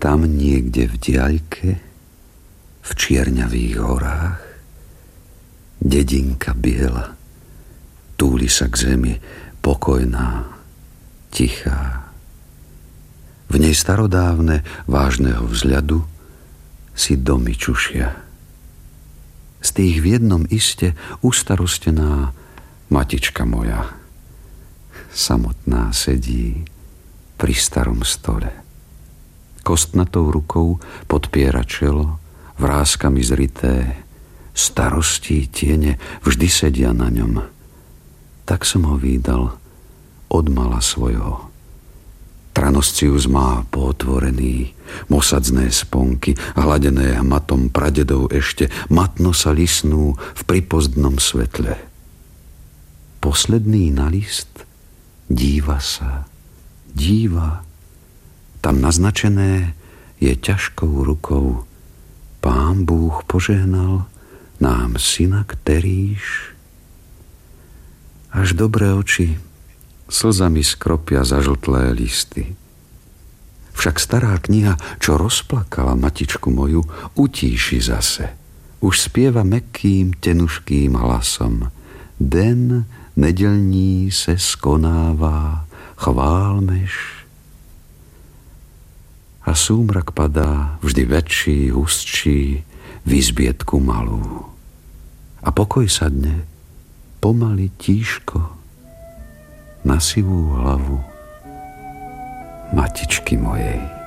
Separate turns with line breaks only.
Tam niekde v diaľke, v čierňavých horách, dedinka biela, túli sa k zemi, pokojná, tichá. V nej starodávne, vážneho vzhľadu si domy čušia. Z tých v jednom iste ustarostená matička moja samotná sedí pri starom stole. Kostnatou rukou podpiera čelo, vrázkami zrité, starostí tiene vždy sedia na ňom. Tak som ho vídal od mala svojho. Tranoscius má pootvorený, mosadzné sponky, hladené hmatom pradedov ešte, matno sa lisnú v pripozdnom svetle. Posledný na list díva sa, díva. Tam naznačené je ťažkou rukou: Pán Búh požehnal nám syna Kterýž. Až dobré oči slzami skropia zažltlé listy. Však stará kniha, čo rozplakala matičku moju, utíši zase. Už spieva mäkkým, tenuškým hlasom: Den nedelní se skonává, chválmeš. A súmrak padá, vždy väčší, hustší, v izbietku malú. A pokoj sadne, pomaly tížko, na sivú hlavu matičky mojej.